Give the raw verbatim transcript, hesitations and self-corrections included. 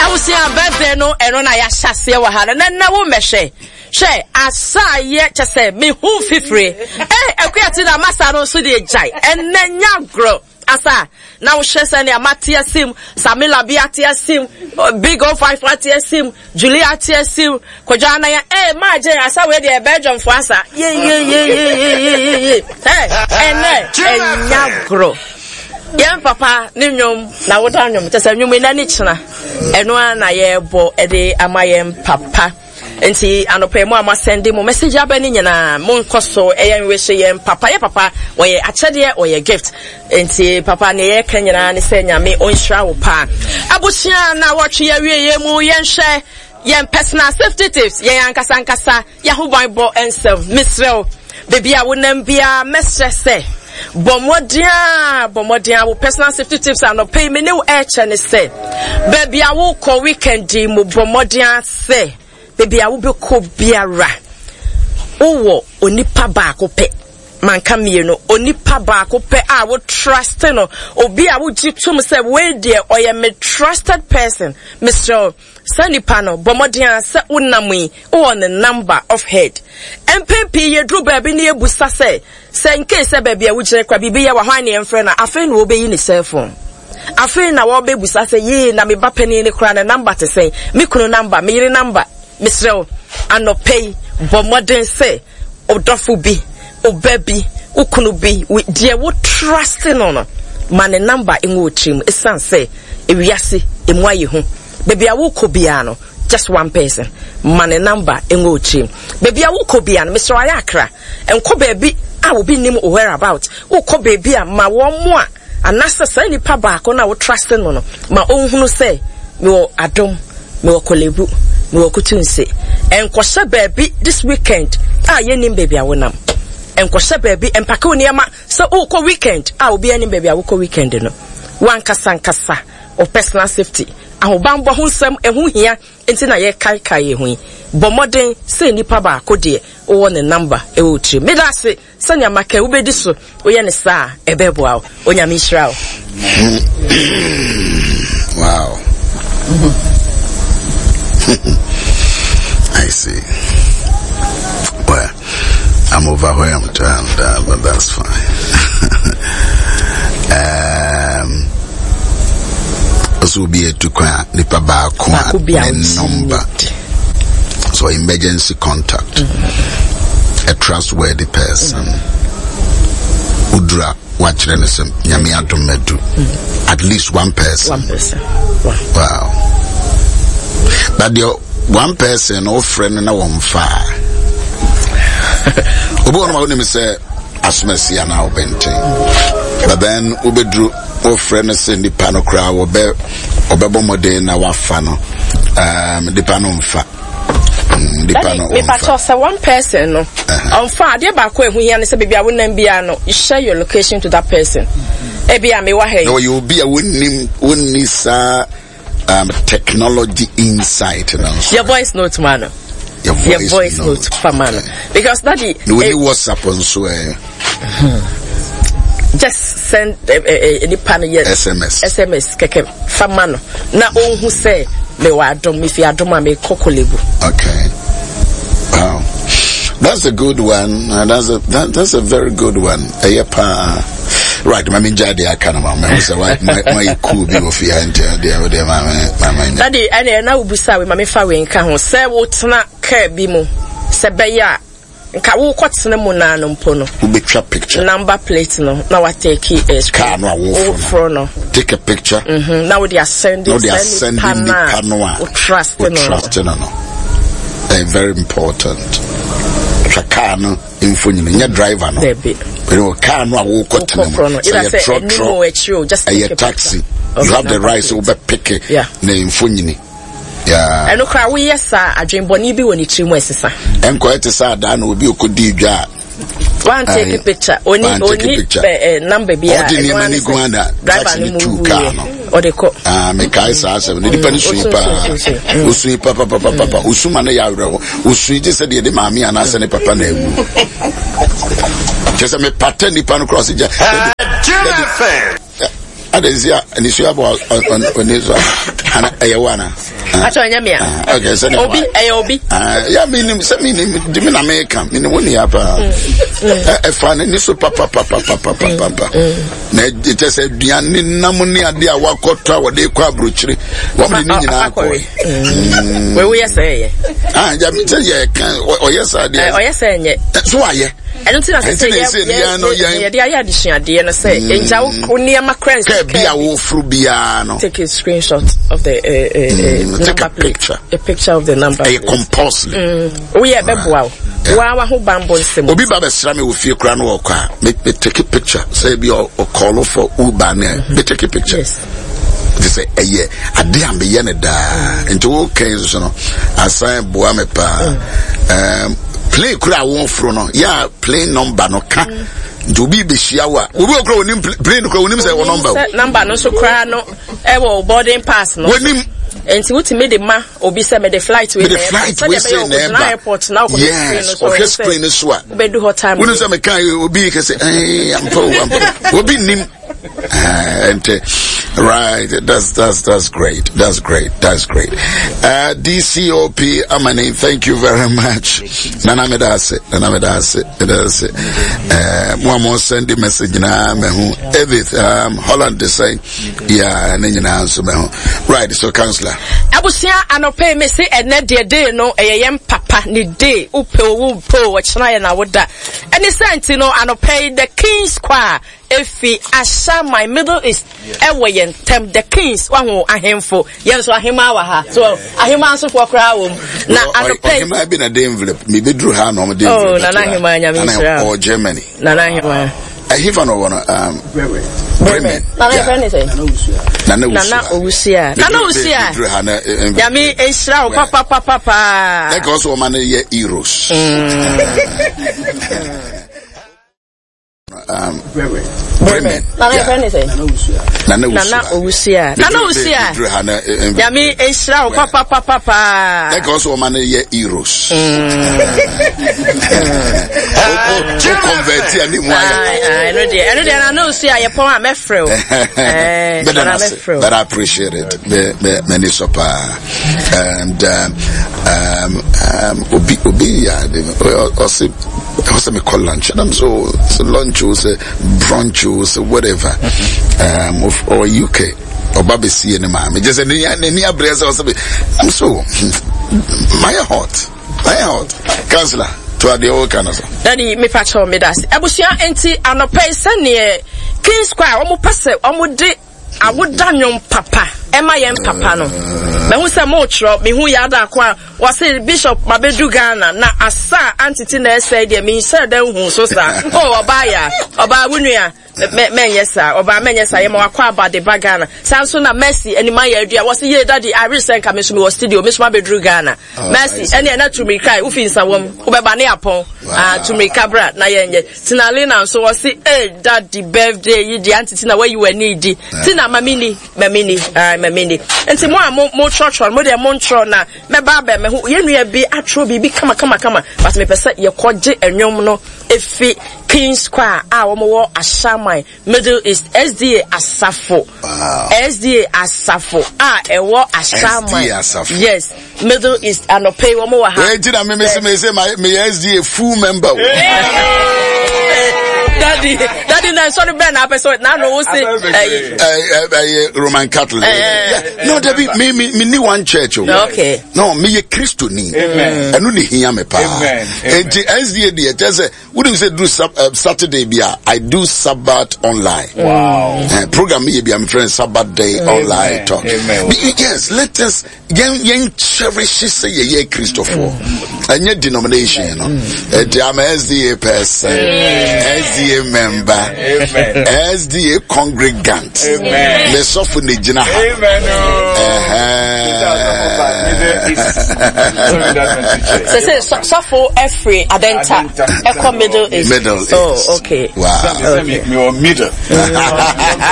was your birthday no and on I shall wa ha na na wo mehwe hwe asa ye che say me hu fifre eh akuati na masa no so de jai ennya gro asa now she say na matia sim Samila biatia sim big oh five atia sim Julia atia sim kojana ya eh ma je asa we de Belgium for asa ye ye ye ye ye ye eh enne ennya gro Yen papa ni nyom na woda nyom te se nyom ina ni china eno na ye bo e de amaye papa enti anope mo ama send mo message abani nyina mo nkoso eyen wehye yen papa ye papa oye achede oye gift enti papa ne ye kanyina ne se nyame onhira wo pa abusia na wotwe ye wie ye mu yen hwe yen personal safety tips yen ankasa ankasa ya ho bible ensem misrel baby a wonam bia mesrese Bomodia, Bomodia, wo personal safety tips and no pay me no H and say. Baby, I will call weekend mo Bomodia say. Baby, I will be ko biara. Owo onipa ba ko pe. Man come here no onipa ba ko pe I will trust no. Obi I will jitu me say we there or you me trusted person. Mister Sunny Pano, Bomodia se unamui on the number of head. M P P ye drew baby near busa say. Say in case baby I would check bibi ya wahani and friend I feel will be in his cell phone. I feel na wa baby say ye na me ba penny ni kra na number to say me kuno number me number Mister and no pay but modern say o dofu bi o baby o kunu bi we dear what trusting on man number in wo trim esan say e wiase e mu aye ho baby I will kobiano just one person man number in wo trim baby I will kobiano Mister Ayakra and ko baby I will be nim aware about. O ko baby a ma wo mo a anasa sa nipa ba ko na wo trust no no ma onhunu say me wo adom me wo kolebu me wo kutunse enkwose baby this weekend ah ye nim baby a wonam enkwose baby empaka oni ama so o ko weekend ah obi anim baby a wo ko weekend no wan kasa nkasa of personal safety ahobambo ho nsem ehu hia enti na ye kai kai ehu bo modern say nipa ba ko de o won number e wo tri me da se sanya maka wo bedi so o ye ne sa ebebo a onyame hira o. Wow. I see. Well, I'm overwhelmed, and, uh, but that's fine. um, also be a to qua nipa ba kwa number. So emergency contact. Mm-hmm. A trustworthy person. Mm-hmm. Udra watchrenesem nyame adomedu. At least one person. One person. Wow. Wow. But the one person or friend na one fire. Obo no me say asmesi ana obenten. But then ubedru or friend say ni panokra obe obebo modern na wafa no. Um the panomfa. Me pacho say one person no. On fa de ba ko ehu hia ne say bibia wonam bia no you share your location to that person. E bia me wa he. No you be a wonnim wonni sa um technology insight no. Your voice note man. Your voice, your voice note, note for man. Because daddy no eh, WhatsApp on so eh. Just send any pan yes S M S S M S keke for man. Na on who say me wa dom if you adom me kokolebu. Okay. Wow. That's a good one. Uh, that's a that, that's a very good one. Ayepa. Right, mama njade akana mama. Me say why why cool be of here and there there mama mama. Daddy ene na ubusa we mama fa we nka ho. Say wo tena car bi mu. Se beya nka wo kwotene mu na no mpo no. We betwa picture. Number plate no. Na wa take a car no wo for no. Take a picture. Mhm. Now they are sending no, they are sending the canoa. Trust no. Trust no no. Eh very important. Car no info nyina driver no. But no car no wo kwotene mu. Say truck truck. Just a taxi. You have the right to be pick it. Yeah. Na info nyini. Yeah. I know cry we yes sir adwenboni bi woni trimu esesa. Enko ete sa da na obi okodi dwa. One take a picture. Oni oni eh number bi a. Odi ni mani guanda. Driver ni two car no. Odeko. Ah me kai sa se ni depend sweeper. Usweeper papa papa papa. Usuma na ya wrewo. Usui je se de de maami ana se ne papa na ewu. Just me pattern ni pan cross ja. Adezia and issue about on this one. And Ayawana. Okay, so Obi, Aobi. Yeah, meaning, meaning, Dimina American, in the one year. A fan and this papa, papa, papa, papa. It has a Diani Namunia, dear Wakota, what they call Bruchri. What we need in our boy. Where we say, ah, yeah, or yes, I did. Oh, yes, and yet. That's why, yeah. I don't think I say, yeah, no, yeah, the idea, dear, and I say, in Jow, near Macron, be a wolf, Rubiano. Take a screenshot of the, uh, take a picture, a picture of the number, a compulsory. Oh, yeah, wow. Wow, who bamboo sim. Obi Baba Sami will feel crown walker. Make me take a picture. Say, be or call for Uber. Me take a picture. Yes. They say, eh, yeah, I damn be yenada. Into all cases, you know, I say, Boamepa, um, play crowd won't frono. Yeah, play number no can. To be be shiawa. We will grow him, play no crow, him say one number. Number no so cry no, ever boarding pass no. And to made the ma or be sent the flight with the flight with the airport now. Yes, or just screen is what. We do hot time. When some guy will be, say, hey, I'm poor, I'm poor. We'll be nim. And, uh, right, that's, that's, that's great. That's great. That's great. Uh, D C O P, Amani, thank you very much. Nanamedase, Nanamedase, Nanamedase. Uh, one more send the message now, Edith, um, Holland is saying, yeah, and then you answer me. Right, so, Counselor. Abusia, anope me say, and net dear day, no, a yam papa, ni day, upo, upo, which I and I would that. And it's sent, you know, anope the King's Square. If he asha my middle is ewayen tem the Kings one who a handful yes or him our so a him answer for crowd now and pay might be a envelope me be drew hand on the oh nana him or Germany nana him I have no one um Bremen nana say nana nana Usia nana Usia yami Israel papa papa papa like also man here euros Um, Bremen. Nana say. Nana Usia. Nana Usia. Yami Israel papa papa papa. Like also man here euros. To convert any more. I know the. I know the. I know Usia. You pon am free. But I appreciate it. The the many super and um um um obi obi ya. Also also me call lunch. I'm so so lunch. Say brunch or whatever um of or U K or Babisi and Mammy just any any address or something. I'm so my heart my heart Counselor to the old Canada. Daddy me patch me das Abusia enti anope sene King's Square omo pass omo de awodanyom papa Emma yem papa no me hu se mo tro me hu ya da kwa was say Bishop Mabedu Ghana na asa antiti na say de me say da hu so sa oh obaya oba wunua me me yesa oba me yesa yem wakwa aba de Bagana sanso na Mercy ani man ya adua was ye daddy I recent come so me was studio me so Mabedu Ghana Mercy ani na to me kai ufi nsawom ubeba ne apon ah to me kabra na yenye tinalina so was say eh daddy birthday yi di antiti na where you were need tina mamini mamini ah mamini enti mo mo church mo de mo ntro na me ba ba me hu ye nua bi atro bi bi kama kama kama but me pese ye koje enwom no efi King's Square ah wo mo wo Ashamai Middle East S D A Asafo wow. S D A Asafo ah e wo Ashamai yes Middle East anope wo mo wa ha enti na me me say me me S D A full member Daddy, daddy, na sorry, Ben. I person now no say Roman Catholic. No, Debbie, me me me ni one church. Okay. No, me ye Christo ni. Amen. And only hear me pa. Amen. And S D A D, just say, we don't say do Saturday bia. I do Sabbath online. Wow. Program me be I'm friend Sabbath day online talk. Amen. Yes, let us yen yen cherish say ye Christopher. And your denomination, you know. I'm S D A person. S D A member, amen. S D A congregant, amen. The soften the jina, amen. So say sofo every adenta, echo middle is middle. Oh, okay. Wow. Okay. Me middle.